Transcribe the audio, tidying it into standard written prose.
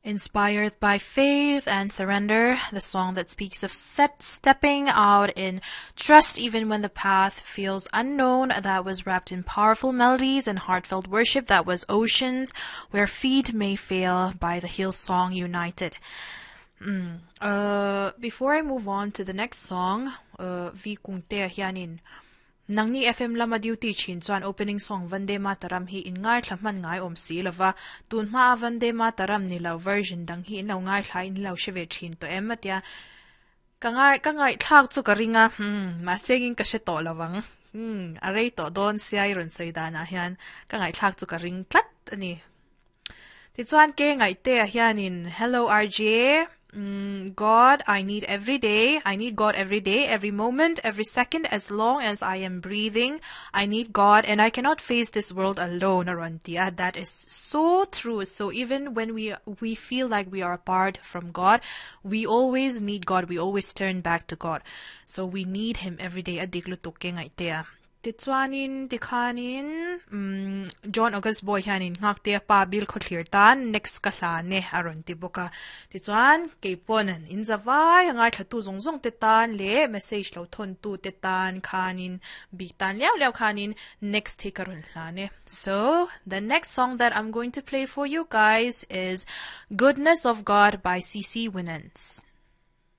Inspired by faith and surrender, the song that speaks of stepping out in trust even when the path feels unknown, that was wrapped in powerful melodies and heartfelt worship, that was Oceans, Where Feet May Fail by the Hillsong United. Before I move on to the next song, Vi Kung Te Hianin, Nang ni FM lama duty chin chuan opening song Vande Mataram hi in ngai thlamman ngai om si lova tun ma Vande Mataram ni lo version dang hi no ngai thlai ni lo sheve thin to ematia ka ngai thak chu ka ringa ma sengin ka she to lawang arei to don siai ron soidana hian ka ngai thak chu ka ring tlat ani ti chuan ke ngai te hianin hello RJ. God, I need every day. I need God every day, every moment, every second, as long as I am breathing. I need God, and I cannot face this world alone, Arantia. That is so true. So even when we feel like we are apart from God, we always need God. We always turn back to God. So we need Him every day. Adiglu toke ngaitea. Titsuanin, tikanin, John August Boy hanin, ngakte pa bil ko clear tan, next kalane, aron tibuka. Titsuan, kayponan, inzavay, ngay chatu zongzong titan, le, message law ton tu titan, kanin, bitan liao kanin, next tikaron lane. So, the next song that I'm going to play for you guys is Goodness of God by CC Winans.